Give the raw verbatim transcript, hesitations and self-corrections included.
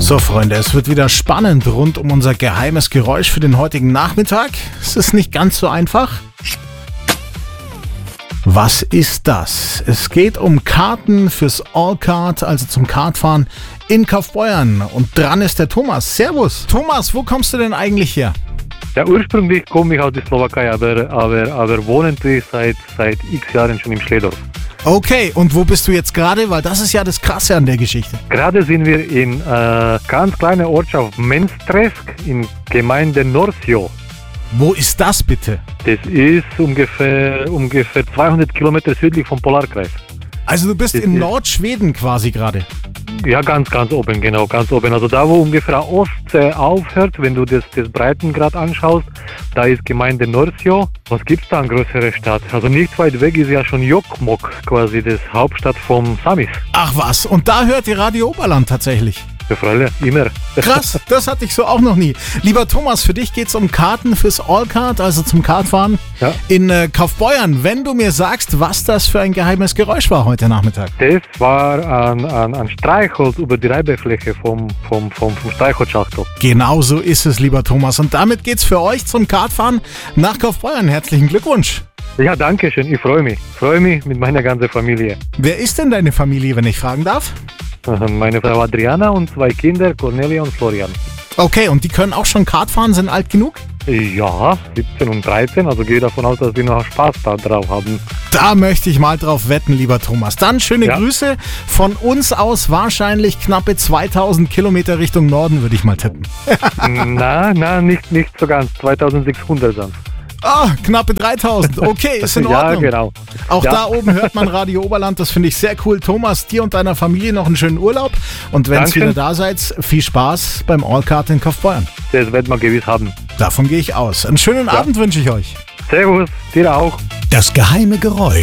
So Freunde, es wird wieder spannend rund um unser geheimes Geräusch für den heutigen Nachmittag. Es ist nicht ganz so einfach. Was ist das? Es geht um Karten fürs All-Kart, also zum Kartfahren in Kaufbeuern. Und dran ist der Thomas. Servus. Thomas, wo kommst du denn eigentlich her? Ja, ursprünglich komme ich aus der Slowakei, aber, aber, aber wohnen tue ich seit, seit x Jahren schon im Schledorf. Okay, und wo bist du jetzt gerade? Weil das ist ja das Krasse an der Geschichte. Gerade sind wir in äh, ganz kleiner Ortschaft Menstresk in Gemeinde Norsio. Wo ist das bitte? Das ist ungefähr, ungefähr zweihundert Kilometer südlich vom Polarkreis. Also du bist Das in ist- Nordschweden quasi gerade. Ja, ganz, ganz oben, genau, ganz oben. Also da, wo ungefähr Ostsee aufhört, wenn du das, das Breitengrad anschaust, da ist Gemeinde Norsio. Was gibt's da an größere Stadt? Also nicht weit weg ist ja schon Jokkmokk, quasi das Hauptstadt vom Samis. Ach was, und da hört ihr Radio Oberland tatsächlich. Für Freunde, immer. Krass, das hatte ich so auch noch nie. Lieber Thomas, für dich geht's um Karten fürs All-Kart, also zum Kartfahren Ja. in äh, Kaufbeuern. Wenn du mir sagst, was das für ein geheimes Geräusch war heute Nachmittag. Das war ein, ein, ein Streichholz über die Reibefläche vom, vom, vom, vom Streichholzschachtel. Genau so ist es, lieber Thomas. Und damit geht's für euch zum Kartfahren nach Kaufbeuern. Herzlichen Glückwunsch. Ja, danke schön, ich freue mich. Freue mich mit meiner ganzen Familie. Wer ist denn deine Familie, wenn ich fragen darf? Meine Frau Adriana und zwei Kinder, Cornelia und Florian. Okay, und die können auch schon Kart fahren, sind alt genug? Ja, siebzehn und dreizehn, also gehe davon aus, dass sie noch Spaß da drauf haben. Da möchte ich mal drauf wetten, lieber Thomas. Dann schöne Ja. Grüße von uns aus, wahrscheinlich knappe zweitausend Kilometer Richtung Norden, würde ich mal tippen. na, na, nicht, nicht so ganz, zweitausendsechshundert dann. Ah, knappe dreitausend. Okay, ist in Ja, Ordnung. genau. Auch Ja. da oben hört man Radio Oberland, das finde ich sehr cool. Thomas, dir und deiner Familie noch einen schönen Urlaub. Und wenn ihr Danke. wieder da seid, viel Spaß beim All-Kart in Kaufbeuern. Das wird man gewiss haben. Davon gehe ich aus. Einen schönen Abend wünsche ich euch. Servus, dir auch. Das geheime Geräusch.